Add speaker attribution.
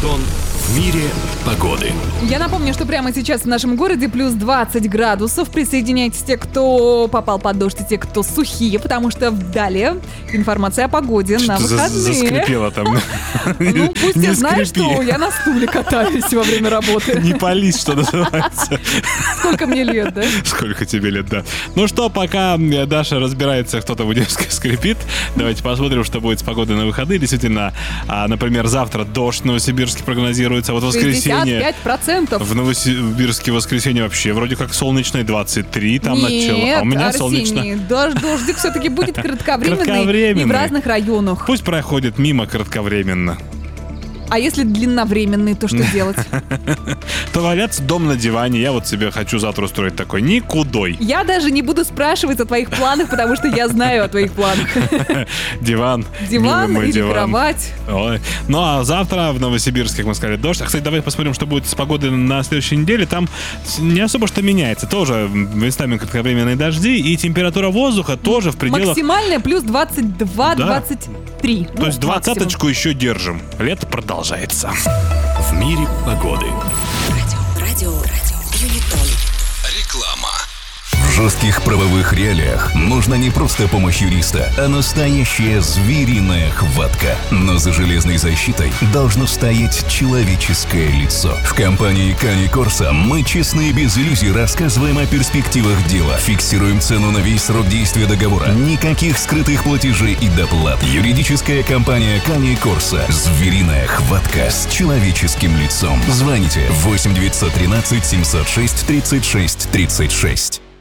Speaker 1: Антон в мире погоды.
Speaker 2: Я напомню, что прямо сейчас в нашем городе плюс 20 градусов. Присоединяйтесь те, кто попал под дождь, и те, кто сухие, потому что далее информация о погоде на выходные.
Speaker 3: Заскрипело там.
Speaker 2: Ну, пусть я знаю, что я на стуле катаюсь во время работы.
Speaker 3: Не пались, что называется.
Speaker 2: Сколько мне лет, да?
Speaker 3: Сколько тебе лет, да. Ну что, пока Даша разбирается, кто-то в Удмуртске скрипит, давайте посмотрим, что будет с погодой на выходные. Действительно, например, завтра дождь в Новосибирске прогнозируется, а вот в воскресенье
Speaker 2: 65%.
Speaker 3: в Новосибирске в воскресенье вообще вроде как солнечное, 23 там начало. А у меня солнечно.
Speaker 2: Дождик все-таки будет кратковременный и в разных районах.
Speaker 3: Пусть проходит мимо кратковременно.
Speaker 2: А если длинновременный, то что делать?
Speaker 3: То валяться дом на диване. Я вот себе хочу завтра устроить такой никудой.
Speaker 2: Я даже не буду спрашивать о твоих планах, потому что я знаю о твоих планах.
Speaker 3: Диван.
Speaker 2: Диван или
Speaker 3: диван.
Speaker 2: кровать.
Speaker 3: Ой. Ну а завтра в Новосибирске, как мы сказали, дождь. А, кстати, давай посмотрим, что будет с погодой на следующей неделе. Там не особо что меняется. Тоже местами кратковременные дожди. И температура воздуха тоже в пределах...
Speaker 2: Максимальная плюс 22-23.
Speaker 3: То есть двадцаточку еще держим. Лето продолжается.
Speaker 1: В мире погоды.
Speaker 4: Радио Юнитон.
Speaker 1: Реклама.
Speaker 5: В жестких правовых реалиях нужна не просто помощь юриста, а настоящая звериная хватка. Но за железной защитой должно стоять человеческое лицо. В компании Кани Корса мы честно и без иллюзий рассказываем о перспективах дела. Фиксируем цену на весь срок действия договора. Никаких скрытых платежей и доплат. Юридическая компания Кани Корса. Звериная хватка с человеческим лицом. Звоните 8 913 706 36 36.